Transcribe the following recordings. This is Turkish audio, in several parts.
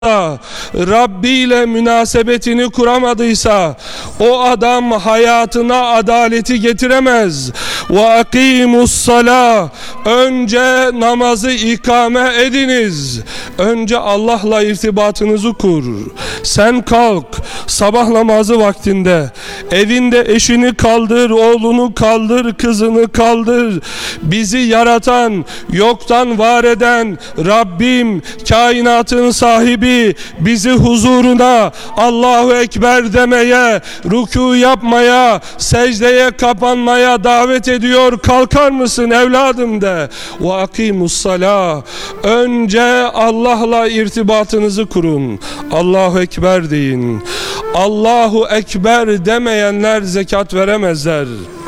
Rabbi ile münasebetini kuramadıysa o adam hayatına adaleti getiremez. Ve akimus salah, önce namazı ikame ediniz. Önce Allah'la irtibatınızı kur. Sen kalk sabah namazı vaktinde, evinde eşini kaldır, oğlunu kaldır, kızını kaldır. Bizi yaratan, yoktan var eden Rabbim, kainatın sahibi, bizi huzuruna Allahu Ekber demeye, rükû yapmaya, secdeye kapanmaya davet ediyor. Kalkar mısın evladım de. Ve akimus salah, önce Allah'la irtibatınızı kurun. Allahu Ekber deyin. Allahu Ekber demeyenler zekat veremezler.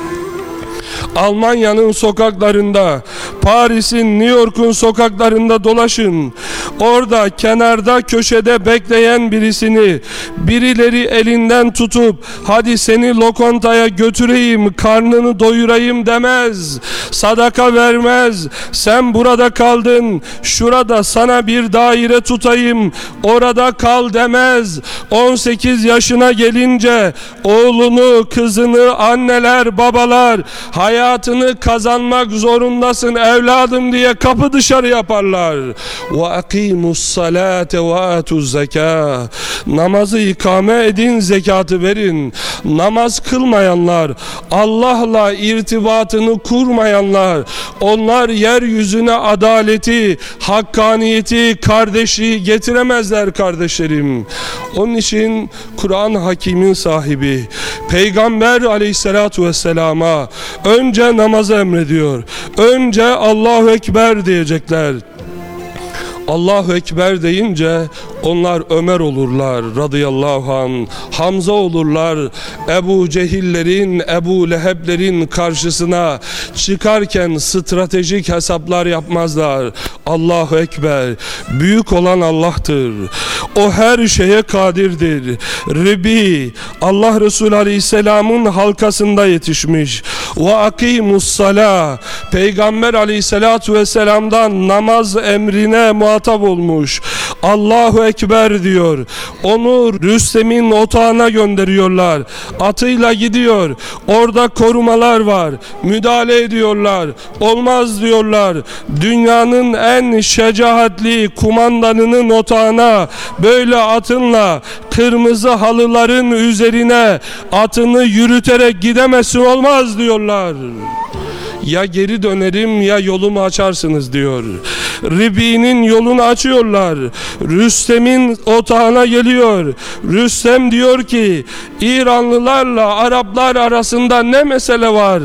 Almanya'nın sokaklarında, Paris'in, New York'un sokaklarında dolaşın. Orada kenarda köşede bekleyen birisini birileri elinden tutup hadi seni lokantaya götüreyim, karnını doyurayım demez. Sadaka vermez. Sen burada kaldın, şurada sana bir daire tutayım, orada kal demez. 18 yaşına gelince oğlunu, kızını, anneler, babalar hayatını kazanmak zorundasın evladım diye kapı dışarı yaparlar. Ve akimus salate ve atuz zekâ, namazı ikame edin, zekatı verin. Namaz kılmayanlar, Allah'la irtibatını kurmayanlar, onlar yeryüzüne adaleti, hakkaniyeti, kardeşliği getiremezler kardeşlerim. Onun için Kur'an Hakim'in sahibi Peygamber aleyhissalatu vesselama önce namazı emrediyor. Önce Allahu Ekber diyecekler. Allahu Ekber deyince onlar Ömer olurlar radıyallahu anh, Hamza olurlar, Ebu Cehillerin, Ebu Leheblerin karşısına çıkarken stratejik hesaplar yapmazlar. Allahu Ekber, büyük olan Allah'tır. O her şeye kadirdir. Ribi, Allah Resulü Aleyhisselam'ın halkasında yetişmiş. Ve akimus salah, Peygamber Aleyhisselatu Vesselam'dan namaz emrine muhatap olmuş. Allahu Ekber diyor. Onu Rüstem'in otağına gönderiyorlar. Atıyla gidiyor. Orada korumalar var. Müdahale ediyorlar. Olmaz diyorlar. Dünyanın en şecaatli kumandanının otağına böyle atınla kırmızı halıların üzerine atını yürüterek gidemezsin, olmaz diyorlar. Ya geri dönerim ya yolumu açarsınız diyor. Ribi'nin yolunu açıyorlar. Rüstem'in otağına geliyor. Rüstem diyor ki İranlılarla Araplar arasında ne mesele var?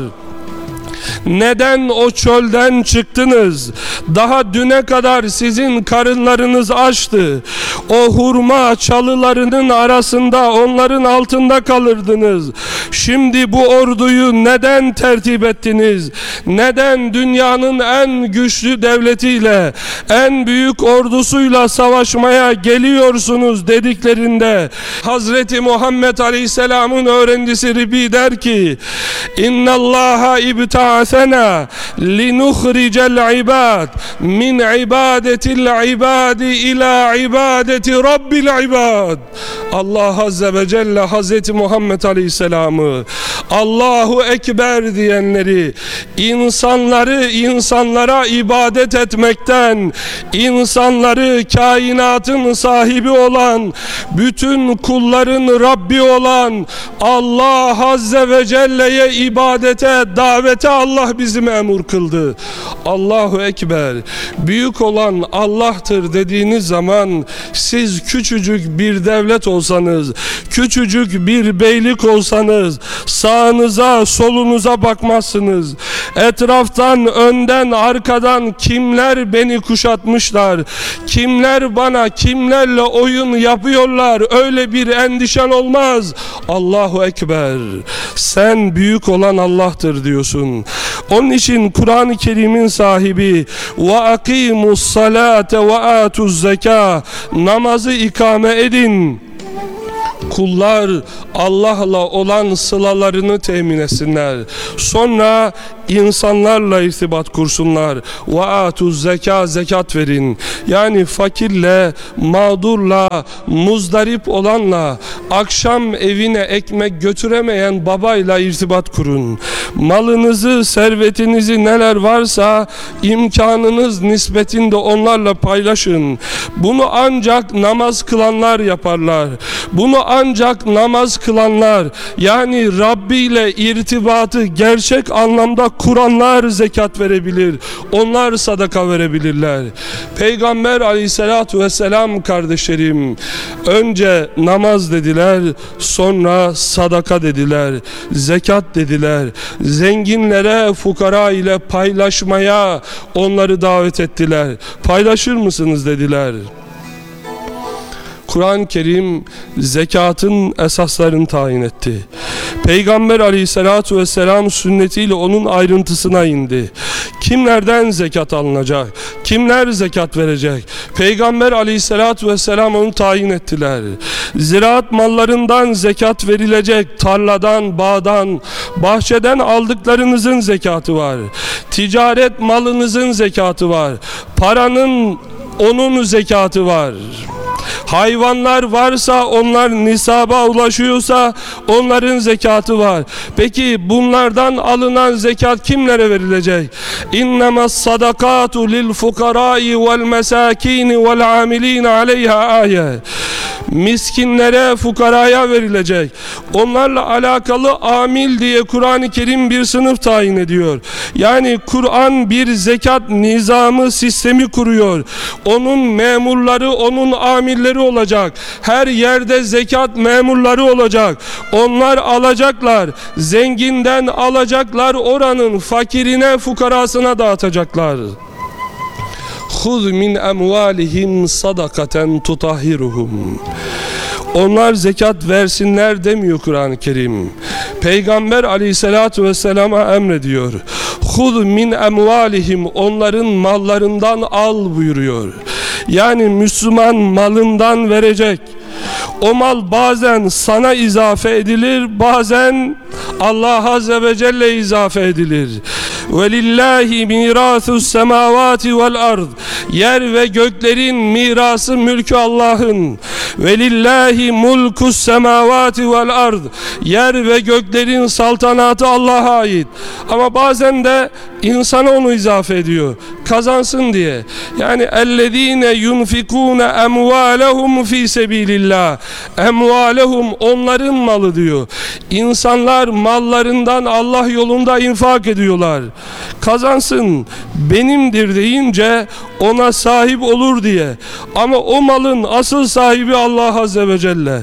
Neden o çölden çıktınız? Daha düne kadar sizin karınlarınız açtı. O hurma çalılarının arasında, onların altında kalırdınız. Şimdi bu orduyu neden tertip ettiniz? Neden dünyanın en güçlü devletiyle, en büyük ordusuyla savaşmaya geliyorsunuz dediklerinde Hazreti Muhammed Aleyhisselam'ın öğrencisi Ribi der ki İnnallaha ibta'asena linuhricel ibad min ibadetil ibadi ila ibadeti rabbil ibad. Allah Azze ve Celle Hazreti Muhammed Aleyhisselam'ı, Allahu Ekber diyenleri, insanlara ibadet etmekten, insanları kainatın sahibi olan, bütün kulların Rabbi olan Allah Azze ve Celle'ye ibadete, davete Allah bizi memur kıldı. Allahu Ekber, büyük olan Allah'tır dediğiniz zaman siz küçücük bir devlet olsanız, küçücük bir beylik olsanız sağınıza solunuza bakmazsınız. Etraftan, önden, arkadan kimler beni kuşatmışlar, kimler bana, kimlerle oyun yapıyorlar, öyle bir endişen olmaz. Allahu Ekber, sen büyük olan Allah'tır diyorsun. Onun için Kur'an-ı Kerim'in sahibi ve akimus salate ve atuz zekâ, namazı ikame edin. kullar Allah'la olan sılalarını temin etsinler. Sonra insanlarla irtibat kursunlar. Ve atuz zeka, zekat verin. Yani fakirle, mağdurla, muzdarip olanla, akşam evine ekmek götüremeyen babayla irtibat kurun. Malınızı, servetinizi neler varsa imkanınız nispetinde onlarla paylaşın. Bunu ancak namaz kılanlar yaparlar. Bunu ancak namaz kılanlar, yani Rabbi ile irtibatı gerçek anlamda kuranlar zekat verebilir. Onlar sadaka verebilirler. Peygamber aleyhissalatu vesselam kardeşlerim, önce namaz dediler, sonra sadaka dediler, zekat dediler. Zenginlere, fukara ile paylaşmaya onları davet ettiler. Paylaşır mısınız dediler. Kur'an-ı Kerim zekatın esaslarını tayin etti. Peygamber aleyhissalatu vesselam sünnetiyle onun ayrıntısına indi. Kimlerden zekat alınacak? Kimler zekat verecek? Peygamber aleyhissalatu vesselam onu tayin ettiler. Ziraat mallarından zekat verilecek. Tarladan, bağdan, bahçeden aldıklarınızın zekatı var. Ticaret malınızın zekatı var. Paranın, onun zekatı var. Hayvanlar varsa, onlar nisaba ulaşıyorsa onların zekatı var. Peki bunlardan alınan zekat kimlere verilecek? İnnemas sadakatu lil fukarai vel mesakini vel amilin aleyha ayet. Miskinlere, fukaraya verilecek. Onlarla alakalı amil diye Kur'an-ı Kerim bir sınıf tayin ediyor. Yani Kur'an bir zekat nizamı, sistemi kuruyor. Onun memurları, onun amilleri olacak. Her yerde zekat memurları olacak. Onlar alacaklar. Zenginden alacaklar, oranın fakirine, fukarasına dağıtacaklar. خُذْ مِنْ اَمْوَالِهِمْ صَدَقَةً تُطَهِّرُهُمْ. Onlar zekat versinler demiyor Kur'an-ı Kerim. Peygamber aleyhissalatu vesselama emrediyor. خُذْ مِنْ اَمْوَالِهِمْ, onların mallarından al buyuruyor. Yani Müslüman malından verecek. O mal bazen sana izafe edilir, bazen Allah Azze ve Celle izafe edilir. وَلِلَّهِ مِيرَاثُ السَّمَاوَاتِ وَالْأَرْضِ. Yer ve göklerin mirası, mülkü Allah'ın. وَلِلَّهِ مُلْكُ السَّمَاوَاتِ وَالْأَرْضِ. Yer ve göklerin saltanatı Allah'a ait. Ama bazen de insana onu izafe ediyor, kazansın diye. Yani اَلَّذ۪ينَ يُنْفِقُونَ اَمْوَالَهُمْ ف۪ي سَب۪يلِ اللّٰهِ. Emvalehum, onların malı diyor. İnsanlar mallarından Allah yolunda infak ediyorlar. Kazansın, benimdir deyince ona sahip olur diye. Ama o malın asıl sahibi Allah Azze ve Celle.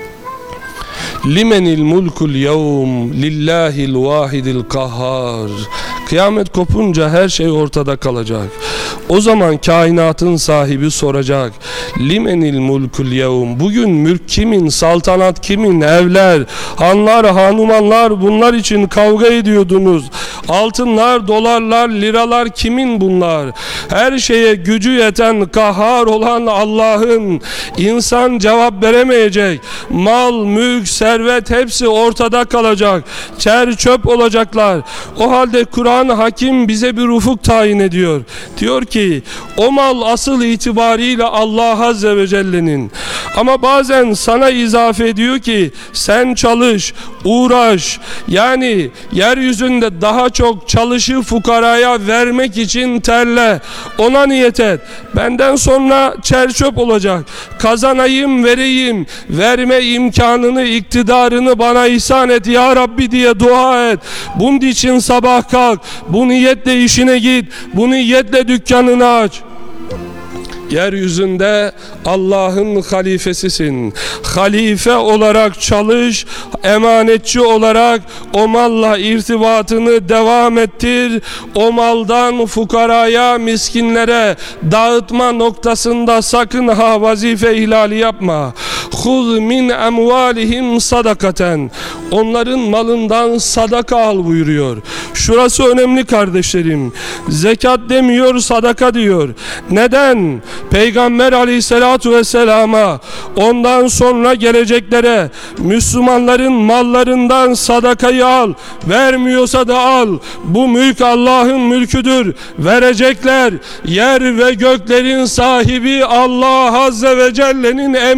Limenil mulkul yevm lillahil vahidil kahhar. Kıyamet kopunca her şey ortada kalacak. O zaman kainatın sahibi soracak. Limenil mulkul yevm. Bugün mülk kimin, saltanat kimin, evler, hanlar, hanumanlar, bunlar için kavga ediyordunuz. Altınlar, dolarlar, liralar kimin bunlar? Her şeye gücü yeten, kahhar olan Allah'ın. İnsan cevap veremeyecek. Mal, mülk, servet hepsi ortada kalacak. Çer çöp olacaklar. O halde Kur'an-ı Hakim bize bir ufuk tayin ediyor. Diyor ki o mal asıl itibariyle Allah Azze ve Celle'nin. Ama bazen sana izafe ediyor ki sen çalış, uğraş. Yani yeryüzünde daha çok çalışı fukaraya vermek için terle. Ona niyet et. Benden sonra çer çöp olacak. Kazanayım, vereyim. Verme imkanını, iktidarını bana ihsan et ya Rabbi diye dua et. Bunun için sabah kalk. Bu niyetle işine git. Bu niyetle dükkanını aç. Yeryüzünde Allah'ın halifesisin. Halife olarak çalış, emanetçi olarak o malla irtibatını devam ettir. O maldan fukaraya, miskinlere dağıtma noktasında sakın ha vazife ihlali yapma. Huz min emvalihim sadakaten. onların malından sadaka al buyuruyor. Şurası önemli kardeşlerim. Zekat demiyor, sadaka diyor. Neden? Peygamber aleyhissalatu vesselama, ondan sonra geleceklere, Müslümanların mallarından sadakayı al, vermiyorsa da al. Bu mülk Allah'ın mülküdür. Verecekler. Yer ve göklerin sahibi Allah Azze ve Celle'nin emri.